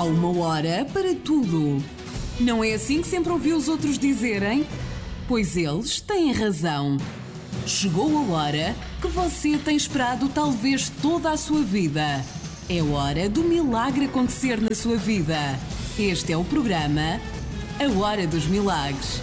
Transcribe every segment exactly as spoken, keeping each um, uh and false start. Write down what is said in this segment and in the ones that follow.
Há uma hora para tudo. Não é assim que sempre ouviu os outros dizerem? Pois eles têm razão. Chegou a hora que você tem esperado talvez toda a sua vida. É hora do milagre acontecer na sua vida. Este é o programa A Hora dos Milagres.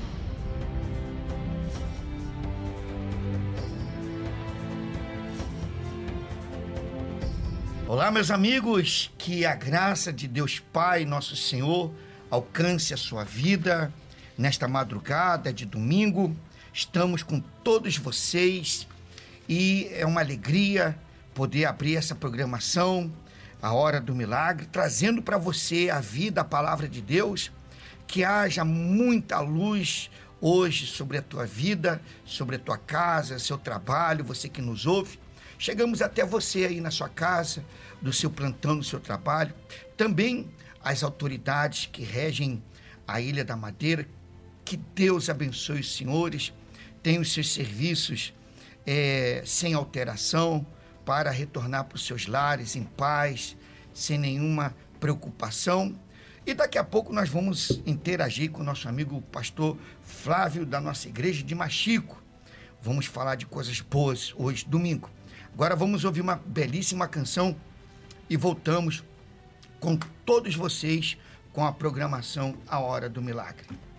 Olá, meus amigos, que a graça de Deus Pai, nosso Senhor, alcance a sua vida nesta madrugada de domingo. Estamos com todos vocês e é uma alegria poder abrir essa programação, a Hora do Milagre, trazendo para você a vida, a palavra de Deus, que haja muita luz hoje sobre a tua vida, sobre a tua casa, seu trabalho, você que nos ouve. Chegamos até você aí na sua casa, do seu plantão, do seu trabalho. Também as autoridades que regem a Ilha da Madeira. Que Deus abençoe os senhores. Tenham os seus serviços é, sem alteração para retornar para os seus lares em paz, sem nenhuma preocupação. E daqui a pouco nós vamos interagir com o nosso amigo pastor Flávio da nossa igreja de Machico. Vamos falar de coisas boas hoje, domingo. Agora vamos ouvir uma belíssima canção e voltamos com todos vocês com a programação A Hora do Milagre.